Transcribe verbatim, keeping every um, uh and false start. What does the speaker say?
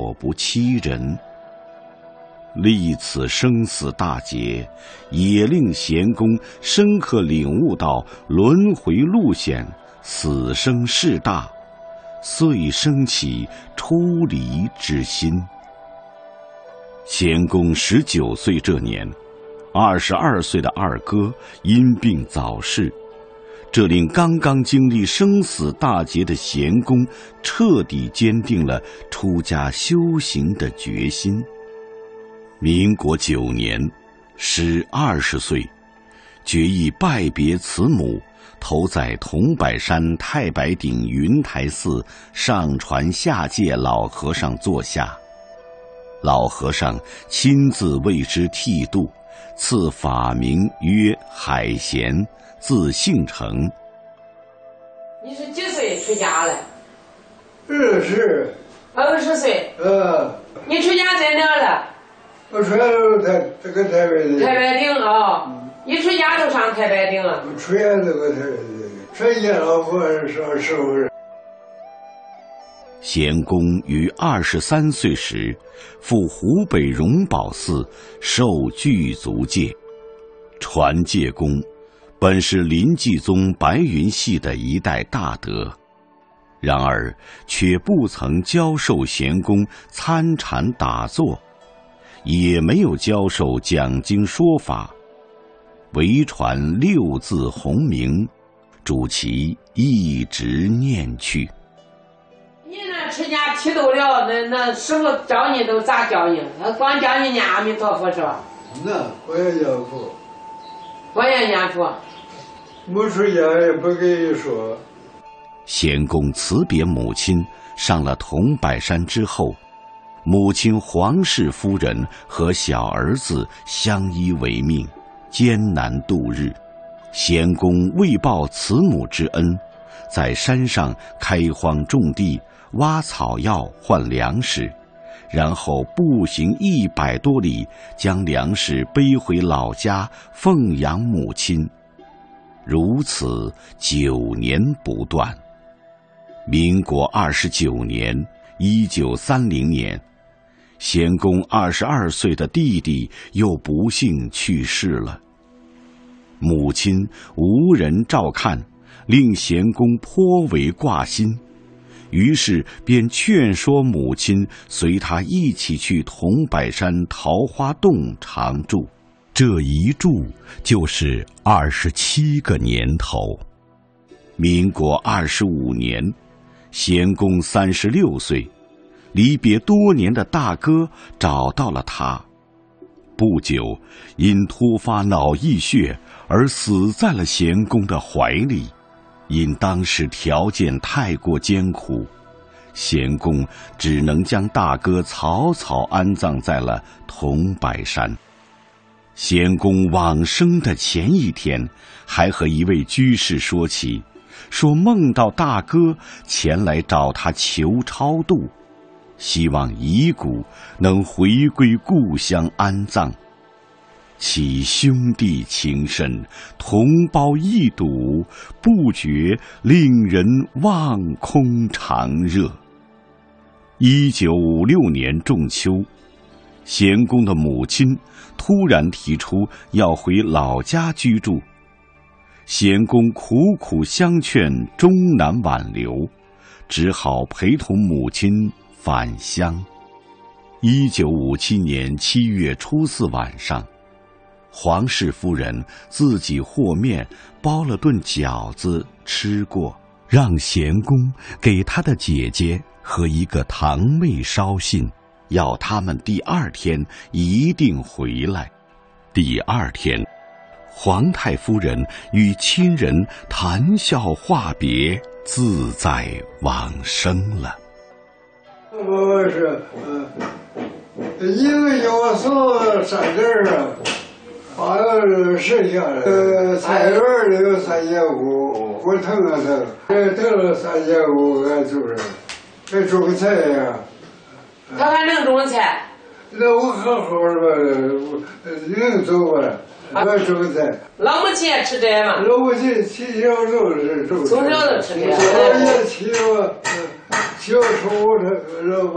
果不欺人。历此生死大劫，也令贤公深刻领悟到轮回路险，死生事大，遂生起出离之心。贤公十九岁这年，二十二岁的二哥因病早逝，这令刚刚经历生死大劫的贤公彻底坚定了出家修行的决心。民国九年，时二十岁，决意拜别慈母，投在桐柏山太白顶云台寺上传下界老和尚座下。老和尚亲自为之剃度，赐法名曰海贤，字姓成。 你是几岁出家了？ 二十。 二十岁。 呃。 你出家在哪了？ 我出家都台这个台北的。 太白顶啊、哦！一出家就上太白顶了。 我出家这个台北的，出家老和尚时候。 贤公于二十三岁时，赴湖北荣宝寺受具足戒。传戒公本是临济宗白云系的一代大德，然而却不曾教授贤公参禅打坐，也没有教授讲经说法，唯传六字洪名，主其一直念去。 你那出家剃度了，那那师傅教你都咋教你？他光教你念阿弥陀佛是吧？ 那我也念佛。 我也念佛。 没出家也不给你说。 贤公辞别母亲，上了桐柏山之后，母亲黄氏夫人和小儿子相依为命，艰难度日。贤公为报慈母之恩，在山上开荒种地，挖草药换粮食，然后步行一百多里，将粮食背回老家奉养母亲。如此九年不断。民国二十九年，一九三零年，贤公二十二岁的弟弟又不幸去世了。母亲无人照看，令贤公颇为挂心，于是便劝说母亲随他一起去桐柏山桃花洞常住。这一住就是二十七个年头。民国二十五年，贤公三十六岁，离别多年的大哥找到了他。不久，因突发脑溢血而死在了贤公的怀里。因当时条件太过艰苦，贤公只能将大哥草草安葬在了桐柏山。贤公往生的前一天，还和一位居士说起，说梦到大哥前来找他求超度，希望遗骨能回归故乡安葬。其兄弟情深，同胞一睹，不觉令人望空长热。一九五六年仲秋，贤公的母亲突然提出要回老家居住，贤公苦苦相劝，终难挽留，只好陪同母亲返乡。一九五七年七月初四晚上，黄氏夫人自己和面包了顿饺子吃过，让贤公给他的姐姐和一个堂妹捎信，要他们第二天一定回来。第二天，皇太夫人与亲人谈笑话别，自在往生了。 我是，呃，一个叫我送三根儿啊，把那剩下的，呃，菜园里有三千五，我腾了腾，呃，腾了三千五，俺就是，还种个菜呀。 他还能种菜？ 那我好好的吧，能种吧。我种个菜。 老母亲也吃这嘛？ 老母亲从小就是种。 从小就吃这。 我也吃过，小时候我这。